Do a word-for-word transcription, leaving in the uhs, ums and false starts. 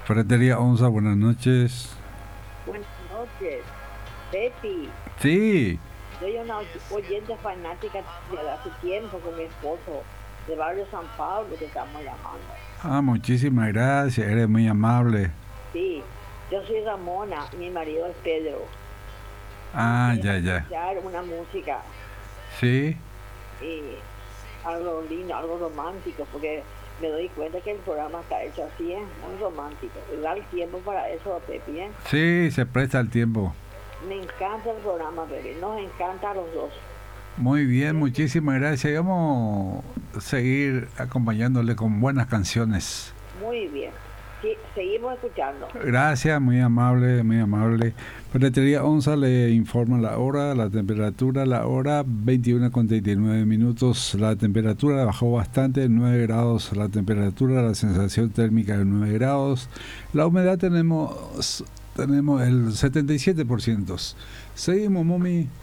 Ferretería Onza, buenas noches. Buenas noches, Pepi. Sí. Soy una oyente fanática de hace tiempo con mi esposo de Barrio San Pablo que estamos llamando. Ah, muchísimas gracias, eres muy amable. Sí, yo soy Ramona y mi marido es Pedro. Ah, ya, Queremos ya. escuchar una música Sí. y algo lindo, algo romántico, porque me doy cuenta que el programa está hecho así, es muy romántico. Y da el tiempo para eso, Pepi, ¿eh? Sí, se presta el tiempo. Me encanta el programa, Pepi, nos encanta a los dos. Muy bien, muchísimas gracias. Y vamos a seguir acompañándole con buenas canciones. Muy bien. Sí, seguimos escuchando. Gracias, muy amable, muy amable. Ferretería Onza le informa la hora, la temperatura, la hora veintiuno con treinta y nueve minutos. La temperatura bajó bastante, nueve grados la temperatura, la sensación térmica de nueve grados. La humedad tenemos, tenemos el setenta y siete por ciento. Seguimos, Mumi.